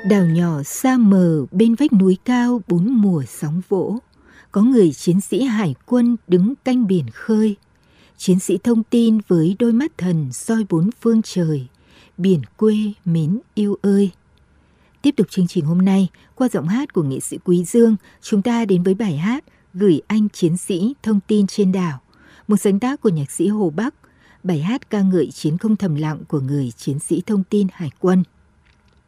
Đảo nhỏ xa mờ bên vách núi cao bốn mùa sóng vỗ, có người chiến sĩ hải quân đứng canh biển khơi. Chiến sĩ thông tin với đôi mắt thần soi bốn phương trời, biển quê mến yêu ơi. Tiếp tục chương trình hôm nay, qua giọng hát của nghệ sĩ Quý Dương, chúng ta đến với bài hát Gửi anh chiến sĩ thông tin trên đảo, một sáng tác của nhạc sĩ Hồ Bắc, bài hát ca ngợi chiến công thầm lặng của người chiến sĩ thông tin hải quân.